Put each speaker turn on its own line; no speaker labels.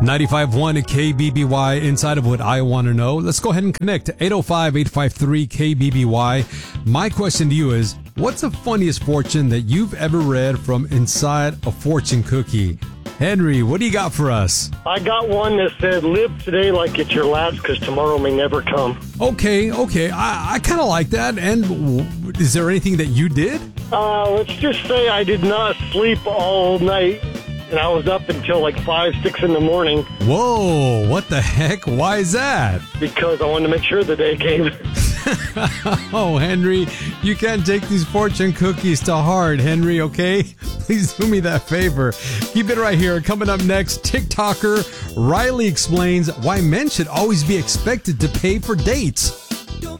95.1 KBBY, inside of what I want to know. Let's go ahead and connect to 805-853-KBBY. My question to you is, what's the funniest fortune that you've ever read from inside a fortune cookie? Henry, what do you got for us?
I got one that said, live today like it's your last because tomorrow may never come.
Okay. I kind of like that. And is there anything that you did?
Let's just say I did not sleep all night, and I was up until like 5, 6 in the morning.
Whoa, what the heck? Why is that?
Because I wanted to make sure the day came.
Oh, Henry, you can't take these fortune cookies to heart, Henry, okay? Please do me that favor. Keep it right here. Coming up next, TikToker Riley explains why men should always be expected to pay for dates.